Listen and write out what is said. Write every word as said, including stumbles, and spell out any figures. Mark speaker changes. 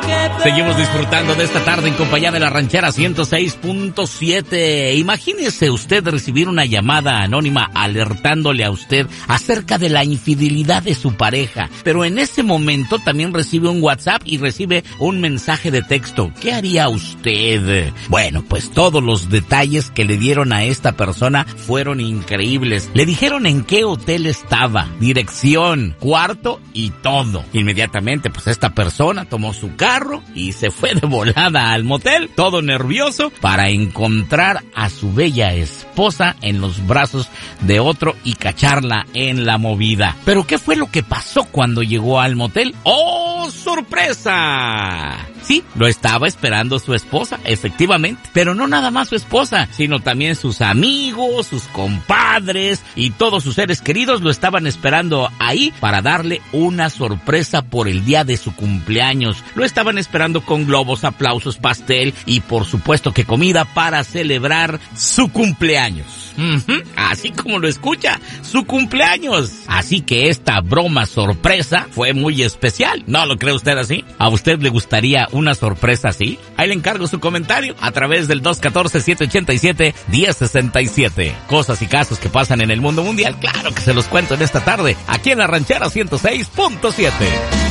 Speaker 1: Seguimos disfrutando de esta tarde en compañía de la Ranchera ciento seis punto siete. Imagínese usted recibir una llamada anónima alertándole a usted acerca de la infidelidad de su pareja, pero en ese momento también recibe un WhatsApp y recibe un mensaje de texto. ¿Qué haría usted? Bueno, pues todos los detalles que le dieron a esta persona fueron increíbles. Le dijeron en qué hotel estaba, dirección, cuarto y todo. Inmediatamente, pues esta persona tomó su carro y se fue de volada al motel, todo nervioso, para encontrar a su bella esposa en los brazos de otro y cacharla en la movida. ¿Pero qué fue lo que pasó cuando llegó al motel? ¡Oh, sorpresa! Sí, lo estaba esperando su esposa, efectivamente. Pero no nada más su esposa, sino también sus amigos, sus compadres y todos sus seres queridos lo estaban esperando ahí para darle una sorpresa por el día de su cumpleaños. Lo estaban esperando con globos, aplausos, pastel y por supuesto que comida para celebrar su cumpleaños. Uh-huh. Así como lo escucha, su cumpleaños. Así que esta broma sorpresa fue muy especial. ¿No lo cree usted así? ¿A usted le gustaría una sorpresa así? Ahí le encargo su comentario a través del dos uno cuatro, siete ocho siete, uno cero seis siete. Cosas y casos que pasan en el mundo mundial, claro que se los cuento en esta tarde, aquí en la Ranchera ciento seis punto siete.